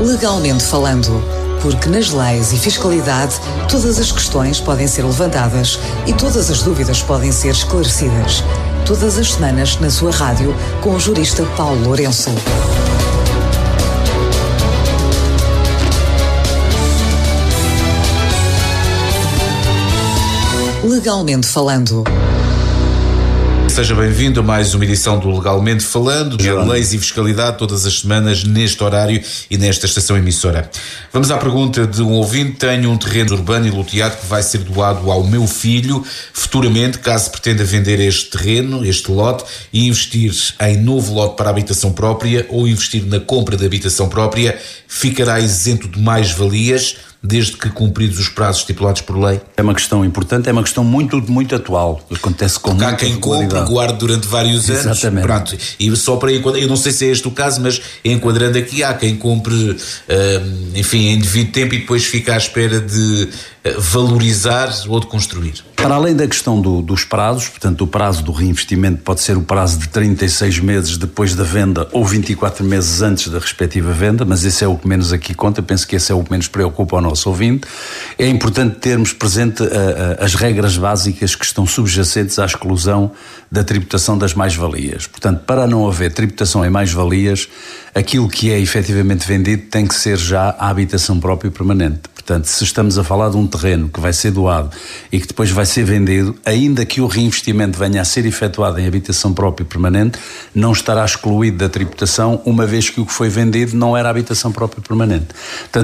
Legalmente falando, porque nas leis e fiscalidade todas as questões podem ser levantadas e todas as dúvidas podem ser esclarecidas. Todas as semanas na sua rádio com o jurista Paulo Lourenço. Legalmente falando. Seja bem-vindo a mais uma edição do Legalmente Falando, de leis e fiscalidade, todas as semanas, neste horário e nesta estação emissora. Vamos à pergunta de um ouvinte. Tenho um terreno urbano e loteado que vai ser doado ao meu filho futuramente, caso pretenda vender este terreno, este lote, e investir em novo lote para habitação própria ou investir na compra de habitação própria, ficará isento de mais-valias, desde que cumpridos os prazos estipulados por lei? É uma questão importante, é uma questão muito atual. Acontece com muita regularidade. Há quem compre, guarde durante vários anos. Exatamente. Pronto. E só para enquadrar, eu não sei se é este o caso, mas enquadrando aqui, há quem compre, em devido tempo e depois fica à espera de valorizar ou de construir. Para além da questão dos prazos, portanto, o prazo do reinvestimento pode ser o prazo de 36 meses depois da venda ou 24 meses antes da respectiva venda, mas esse é o que menos aqui conta, penso que esse é o que menos preocupa ao nosso ouvinte. É importante termos presente as regras básicas que estão subjacentes à exclusão da tributação das mais-valias. Portanto, para não haver tributação em mais-valias, aquilo que é efetivamente vendido tem que ser já a habitação própria permanente. Portanto, se estamos a falar de um terreno que vai ser doado e que depois vai ser vendido, ainda que o reinvestimento venha a ser efetuado em habitação própria permanente, não estará excluído da tributação, uma vez que o que foi vendido não era habitação própria permanente. Portanto,